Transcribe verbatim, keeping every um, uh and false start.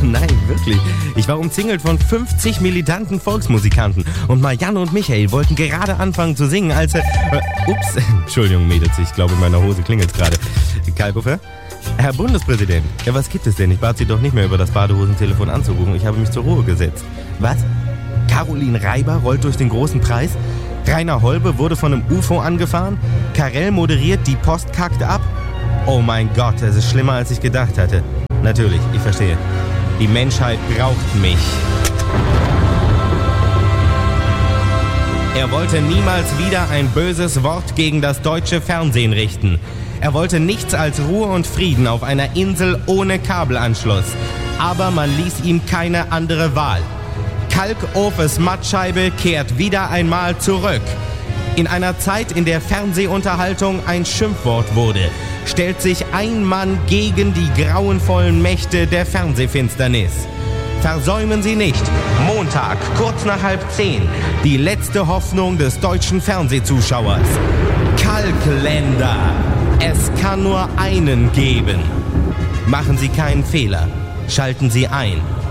Nein, wirklich. Ich war umzingelt von fünfzig militanten Volksmusikanten und Marianne und Michael wollten gerade anfangen zu singen, als... Äh, ups, Entschuldigung, Mädels, ich glaube, in meiner Hose klingelt's gerade. Kalkofer? Herr Bundespräsident, ja, was gibt es denn? Ich bat Sie doch nicht mehr über das Badehosentelefon anzurufen. Ich habe mich zur Ruhe gesetzt. Was? Caroline Reiber rollt durch den großen Preis? Rainer Holbe wurde von einem U F O angefahren? Karel moderiert, die Post kackt ab? Oh mein Gott, es ist schlimmer, als ich gedacht hatte. Natürlich, ich verstehe. Die Menschheit braucht mich. Er wollte niemals wieder ein böses Wort gegen das deutsche Fernsehen richten. Er wollte nichts als Ruhe und Frieden auf einer Insel ohne Kabelanschluss. Aber man ließ ihm keine andere Wahl. Kalkofes Mattscheibe kehrt wieder einmal zurück. In einer Zeit, in der Fernsehunterhaltung ein Schimpfwort wurde, stellt sich ein Mann gegen die grauenvollen Mächte der Fernsehfinsternis. Versäumen Sie nicht, Montag, kurz nach halb zehn, die letzte Hoffnung des deutschen Fernsehzuschauers. Kalkländer. Es kann nur einen geben. Machen Sie keinen Fehler. Schalten Sie ein.